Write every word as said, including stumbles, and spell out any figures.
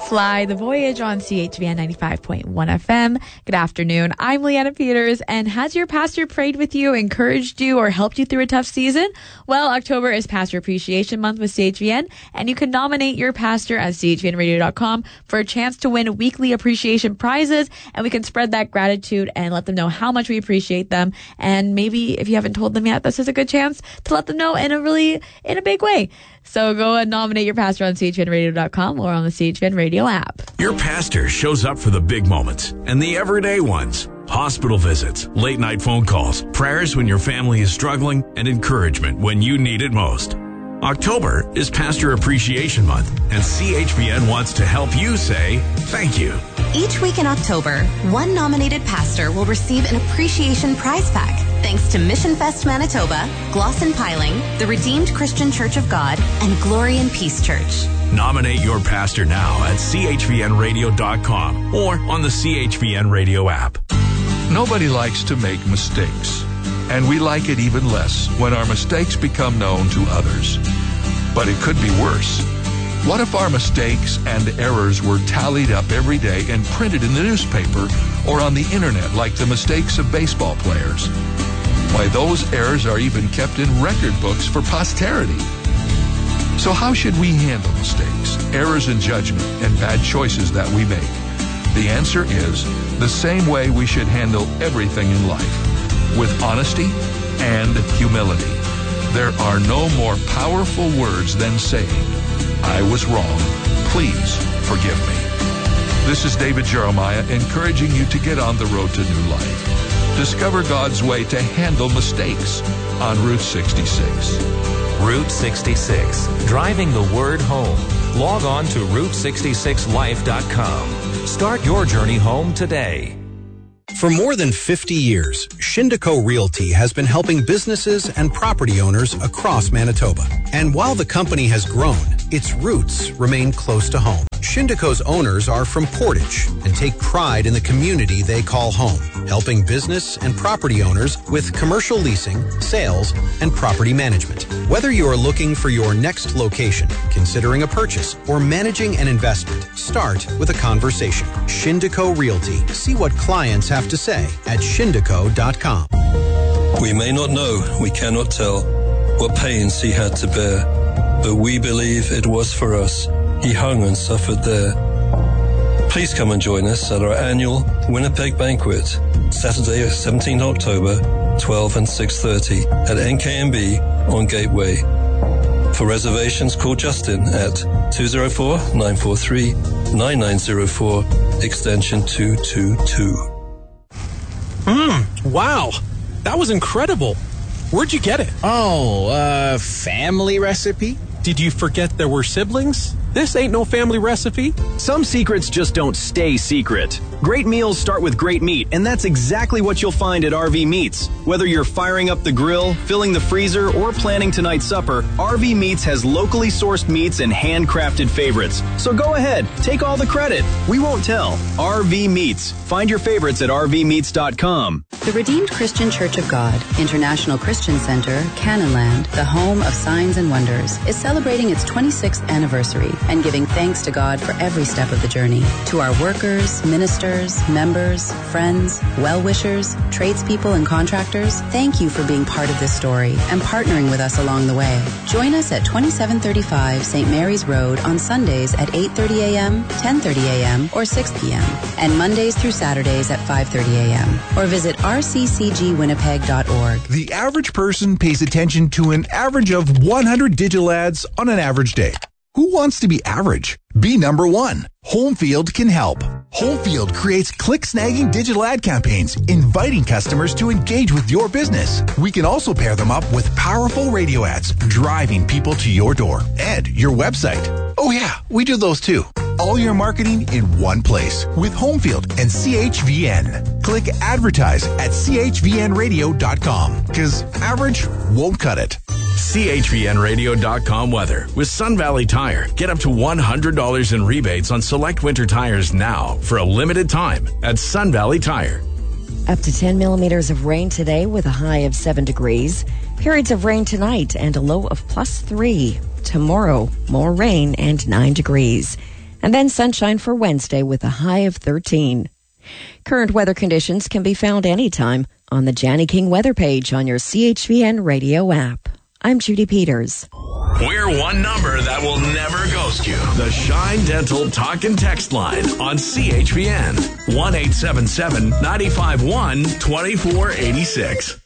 Fly the Voyage on C H V N ninety-five point one F M. Good afternoon. I'm Leanna Peters, and has your pastor prayed with you, encouraged you, or helped you through a tough season? Well, October is Pastor Appreciation Month with C H V N, and you can nominate your pastor at C H V N radio dot com for a chance to win weekly appreciation prizes, and we can spread that gratitude and let them know how much we appreciate them. And maybe if you haven't told them yet, this is a good chance to let them know in a really, in a big way. So go and nominate your pastor on C H V N radio dot com or on the C H V N radio app. Your pastor shows up for the big moments and the everyday ones. Hospital visits, late night phone calls, prayers when your family is struggling, and encouragement when you need it most. October is Pastor Appreciation Month, and C H V N wants to help you say thank you. Each week in October, one nominated pastor will receive an appreciation prize pack thanks to Mission Fest Manitoba, Glosson Piling, the Redeemed Christian Church of God, and Glory and Peace Church. Nominate your pastor now at C H V N radio dot com or on the C H V N radio app. Nobody likes to make mistakes, and we like it even less when our mistakes become known to others. But it could be worse. What if our mistakes and errors were tallied up every day and printed in the newspaper or on the internet like the mistakes of baseball players? Why, those errors are even kept in record books for posterity. So how should we handle mistakes, errors in judgment, and bad choices that we make? The answer is the same way we should handle everything in life, with honesty and humility. There are no more powerful words than saying, I was wrong. Please forgive me. This is David Jeremiah encouraging you to get on the road to new life. Discover God's way to handle mistakes on Route sixty-six. Route sixty-six, driving the word home. Log on to route sixty-six life dot com. Start your journey home today. For more than fifty years, Shindico Realty has been helping businesses and property owners across Manitoba. And while the company has grown, its roots remain close to home. Shindico's owners are from Portage and take pride in the community they call home, helping business and property owners with commercial leasing, sales, and property management. Whether you are looking for your next location, considering a purchase, or managing an investment, start with a conversation. Shindico Realty. See what clients have to say at shindico dot com. We may not know, we cannot tell, what pains he had to bear, but we believe it was for us. He hung and suffered there. Please come and join us at our annual Winnipeg Banquet, Saturday, seventeenth of October, twelve and six thirty at N K M B on Gateway. For reservations, call Justin at two oh four, nine four three, nine nine oh four, extension two two two. Mmm, wow. That was incredible. Where'd you get it? Oh, uh, family recipe? Did you forget there were siblings? This ain't no family recipe. Some secrets just don't stay secret. Great meals start with great meat, and that's exactly what you'll find at R V Meats. Whether you're firing up the grill, filling the freezer, or planning tonight's supper, R V Meats has locally sourced meats and handcrafted favorites. So go ahead, take all the credit. We won't tell. R V Meats. Find your favorites at r v meats dot com. The Redeemed Christian Church of God, International Christian Center, Cannonland, the home of signs and wonders, is celebrating its twenty-sixth anniversary and giving thanks to God for every step of the journey. To our workers, ministers, members, friends, well-wishers, tradespeople, and contractors, thank you for being part of this story and partnering with us along the way. Join us at twenty-seven thirty-five Saint Mary's Road on Sundays at eight thirty a.m., ten thirty a.m., or six p.m., and Mondays through Saturdays at five thirty a.m., or visit r c c g winnipeg dot org. The average person pays attention to an average of one hundred digital ads on an average day. Who wants to be average? Be number one. Homefield can help. Homefield creates click-snagging digital ad campaigns, inviting customers to engage with your business. We can also pair them up with powerful radio ads, driving people to your door and your website. Oh yeah, we do those too. All your marketing in one place with Homefield and C H V N. Click advertise at c h v n radio dot com because average won't cut it. C H V N radio dot com weather. With Sun Valley Tire, get up to one hundred dollars in rebates on select winter tires now for a limited time at Sun Valley Tire. Up to ten millimeters of rain today with a high of seven degrees. Periods of rain tonight and a low of plus three. Tomorrow, more rain and nine degrees. And then sunshine for Wednesday with a high of thirteen. Current weather conditions can be found anytime on the Janny King weather page on your C H V N radio app. I'm Judy Peters. We're one number that will never ghost you. The Shine Dental Talk and Text line on C H V N. one eight seven seven, nine five one, two four eight six.